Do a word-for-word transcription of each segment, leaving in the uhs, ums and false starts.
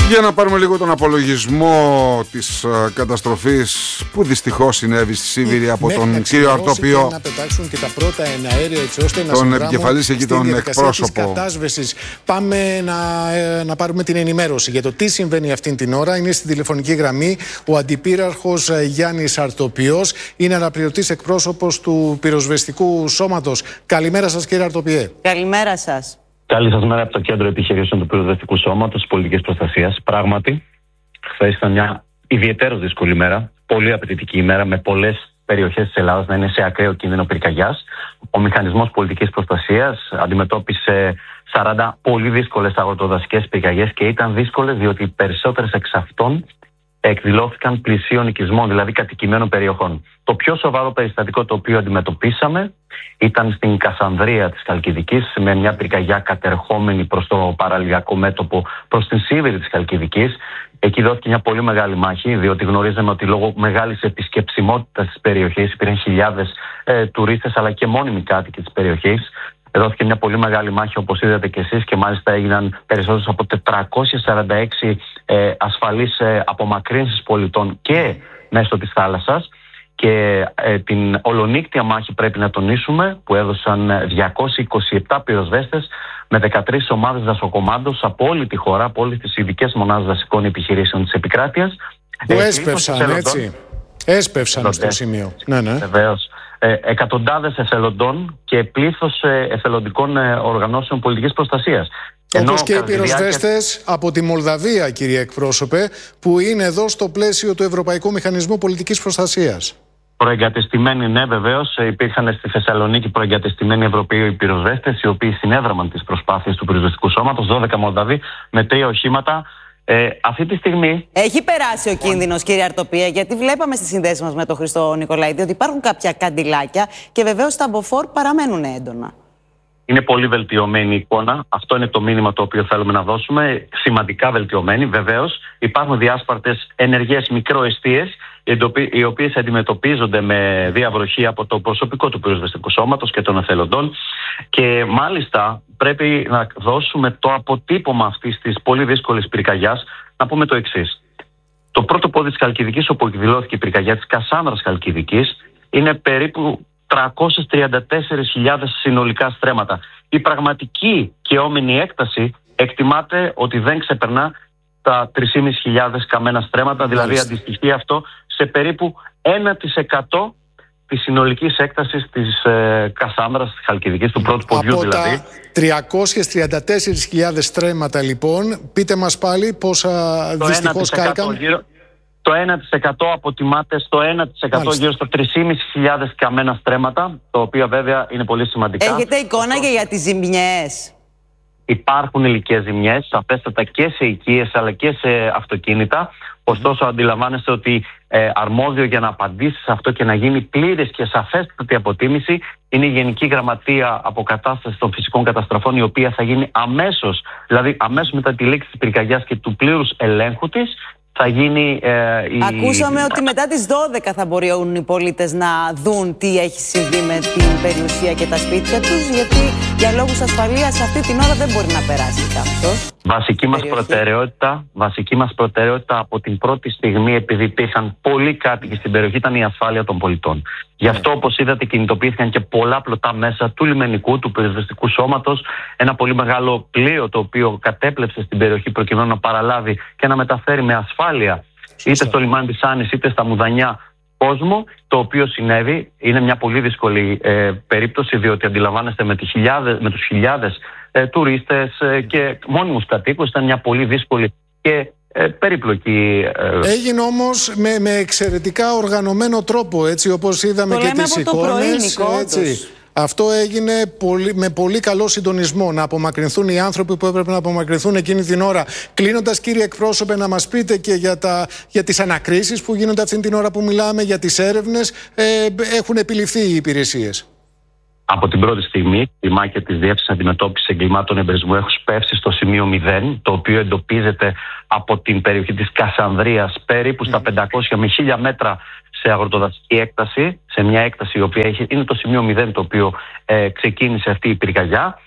Για να πάρουμε λίγο τον απολογισμό της uh, καταστροφής που δυστυχώς συνέβη στη Σίβηρη από Μέχρι τον κύριο Αρτόπιο, να πετάξουν και τα πρώτα εναέρια έτσι ώστε να τον επικεφαλής εκεί, τον εκπρόσωπο. Κατάσβεσης. Πάμε να, ε, να πάρουμε την ενημέρωση για το τι συμβαίνει αυτήν την ώρα. Είναι στη τηλεφωνική γραμμή ο Αντιπύραρχος ε, Γιάννης Αρτοπιός. Είναι αναπληρωτής εκπρόσωπος του Πυροσβεστικού Σώματος. Καλημέρα σας, κύριε Αρτοπιέ. Καλημέρα σας. Καλή σας μέρα από το Κέντρο Επιχειρήσεων του Πυροσβεστικού Σώματος Πολιτικής Προστασίας. Πράγματι, χθες ήταν μια ιδιαίτερως δύσκολη μέρα, πολύ απαιτητική ημέρα, με πολλές περιοχές της Ελλάδας να είναι σε ακραίο κίνδυνο πυρκαγιάς. Ο Μηχανισμός Πολιτικής Προστασίας αντιμετώπισε σαράντα πολύ δύσκολες αγροτοδασικές πυρκαγιές και ήταν δύσκολες διότι οι περισσότερες εξ αυτών εκδηλώθηκαν πλησίων οικισμών, δηλαδή κατοικημένων περιοχών. Το πιο σοβαρό περιστατικό το οποίο αντιμετωπίσαμε ήταν στην Κασανδρία της Χαλκιδικής, με μια πυρκαγιά κατερχόμενη προς το παραλιακό μέτωπο, προς την Σίβηρη της Χαλκιδικής. Εκεί δόθηκε μια πολύ μεγάλη μάχη, διότι γνωρίζαμε ότι λόγω μεγάλης επισκεψιμότητας της περιοχής υπήρχαν χιλιάδες ε, τουρίστες αλλά και μόνιμοι κάτοικοι της περιοχής. Δόθηκε μια πολύ μεγάλη μάχη, όπως είδατε και εσείς, και μάλιστα έγιναν περισσότερες από τετρακόσιες σαράντα έξι ε, ασφαλείς ε, απομακρύνσεις πολιτών και μέσω της θάλασσας. Και ε, την ολονύκτια μάχη, πρέπει να τονίσουμε, που έδωσαν διακόσιοι είκοσι επτά πυροσβέστες με δεκατρείς ομάδες δασοκομάντος από όλη τη χώρα, από όλες τις ειδικές μονάδες δασικών επιχειρήσεων της επικράτειας. Που ε, έσπευσαν, έτσι. Έσπευσαν στο σημείο. Ναι, ναι. Βεβαίως. Ε, εκατοντάδες εθελοντών και πλήθος ε, εθελοντικών ε, οργανώσεων πολιτικής προστασίας. Όπως και οι πυροσβέστες διάρκεια... από τη Μολδαβία, κύριε εκπρόσωπε, που είναι εδώ στο πλαίσιο του Ευρωπαϊκού Μηχανισμού Πολιτικής Προστασίας. Προεγκατεστημένοι, ναι, βεβαίως. Υπήρχαν στη Θεσσαλονίκη προεγκατεστημένοι Ευρωπαίοι πυροσβέστες, οι οποίοι συνέδραμαν τις προσπάθειες του πυροσβεστικού σώματος, δώδεκα Μολδαβοί με τρία οχήματα. Ε, αυτή τη στιγμή. Έχει περάσει ο κίνδυνος, κύριε Αρτοπία, γιατί βλέπαμε στις συνδέσεις μας με τον Χριστό Νικολαίδη ότι υπάρχουν κάποια καντιλάκια και βεβαίως τα μποφόρ παραμένουν έντονα. Είναι πολύ βελτιωμένη η εικόνα. Αυτό είναι το μήνυμα το οποίο θέλουμε να δώσουμε. Σημαντικά βελτιωμένη. Βεβαίως, υπάρχουν διάσπαρτες ενεργές μικροεστίες, οι οποίες αντιμετωπίζονται με διαβροχή από το προσωπικό του πυροσβεστικού σώματος και των εθελοντών. Και μάλιστα πρέπει να δώσουμε το αποτύπωμα αυτής της πολύ δύσκολης πυρκαγιάς, να πούμε το εξής. Το πρώτο πόδι της Χαλκιδικής, όπου εκδηλώθηκε η πυρκαγιά της Κασάνδρας Χαλκιδικής, είναι περίπου τριακόσιες τριάντα τέσσερις χιλιάδες συνολικά στρέμματα. Η πραγματική καιόμενη έκταση εκτιμάται ότι δεν ξεπερνά τα τρεις χιλιάδες πεντακόσια καμένα στρέμματα, δηλαδή αντιστοιχεί αυτό σε περίπου ένα τοις εκατό της συνολικής έκτασης της ε, Κασάνδρας, της Χαλκιδικής, του πρώτου ποδιού από δηλαδή. Τα τριακόσιες τριάντα τέσσερις χιλιάδες στρέμματα, λοιπόν, πείτε μας πάλι πόσα δυστυχώς κάηκαν. Γύρω, το ένα τοις εκατό αποτιμάται στο ένα τοις εκατό, μάλιστα, γύρω στα τρεις χιλιάδες πεντακόσια καμένα στρέμματα, τα οποία βέβαια είναι πολύ σημαντικά. Έχετε εικόνα και για τις ζημιές? Υπάρχουν υλικές ζημιές, σαφέστατα και σε οικίες αλλά και σε αυτοκίνητα. Ωστόσο, αντιλαμβάνεστε ότι ε, αρμόδιο για να απαντήσει σε αυτό και να γίνει πλήρης και σαφέστατη αποτίμηση είναι η Γενική Γραμματεία Αποκατάστασης των Φυσικών Καταστροφών, η οποία θα γίνει αμέσως, δηλαδή αμέσως μετά τη λήξη της πυρκαγιάς και του πλήρους ελέγχου της. Θα γίνει, ε, η... Ακούσαμε ότι μετά τις δώδεκα θα μπορούν οι πολίτες να δουν τι έχει συμβεί με την περιουσία και τα σπίτια τους, γιατί για λόγους ασφαλείας αυτή την ώρα δεν μπορεί να περάσει κάποιος. Βασική μας, προτεραιότητα, βασική μας προτεραιότητα από την πρώτη στιγμή, επειδή υπήρχαν πολλοί κάτοικοι στην περιοχή, ήταν η ασφάλεια των πολιτών. Γι' αυτό, όπως είδατε, κινητοποιήθηκαν και πολλά πλωτά μέσα του λιμενικού, του πυροσβεστικού σώματος. Ένα πολύ μεγάλο πλοίο το οποίο κατέπλεψε στην περιοχή προκειμένου να παραλάβει και να μεταφέρει με ασφάλεια είτε στο λιμάνι της Άνης είτε στα Μουδανιά κόσμο. Το οποίο συνέβη. Είναι μια πολύ δύσκολη ε, περίπτωση, διότι αντιλαμβάνεστε με, τις χιλιάδες, με τους χιλιάδες ε, τουρίστες ε, και μόνιμους κατοίκους, ήταν μια πολύ δύσκολη και Ε, περίπλοκη. Ε... Έγινε όμως με, με εξαιρετικά οργανωμένο τρόπο, έτσι, όπως είδαμε το και τις εικόνες. Έτσι. Αυτό έγινε πολύ, με πολύ καλό συντονισμό, να απομακρυνθούν οι άνθρωποι που έπρεπε να απομακρυνθούν εκείνη την ώρα. Κλείνοντας, κύριε εκπρόσωπε, να μας πείτε και για, τα, για τις ανακρίσεις που γίνονται αυτή την ώρα που μιλάμε, για τις έρευνες. Ε, έχουν επιληφθεί οι υπηρεσίες? Από την πρώτη στιγμή, η μάχη της Διεύθυνσης Αντιμετώπισης Εγκλημάτων Εμπρισμού έχουν σπεύσει στο σημείο μηδέν, το οποίο εντοπίζεται από την περιοχή της Κασανδρίας περίπου στα πεντακόσια με χίλια μέτρα σε αγροτοδασική έκταση, σε μια έκταση η οποία έχει, είναι το σημείο μηδέν το οποίο ε, ξεκίνησε αυτή η πυρκαγιά.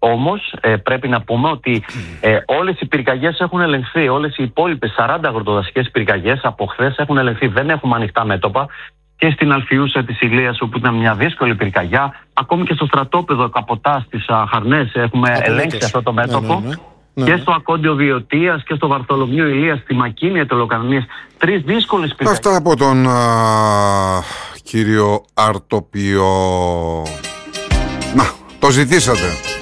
Όμως ε, πρέπει να πούμε ότι ε, όλες οι πυρκαγιές έχουν ελεγχθεί. Όλες οι υπόλοιπες σαράντα αγροτοδασικές πυρκαγιές από χθες έχουν ελεγχθεί. Δεν έχουμε ανοιχτά μέτωπα. Και στην Αλφιούσα της Ηλίας, όπου ήταν μια δύσκολη πυρκαγιά, ακόμη και στο στρατόπεδο Καποτά στις Χαρνές έχουμε Απολύτως. ελέγξει αυτό το μέτωπο. Ναι, ναι, ναι. Και στο Ακόντιο Βιωτίας και στο Βαρθολομείο Ηλίας, στη Μακίνη Ετωλοκαρνίας. Τρεις δύσκολες πυρκαγιές. Αυτά από τον α, κύριο Αρτοπιό. Να, το ζητήσατε.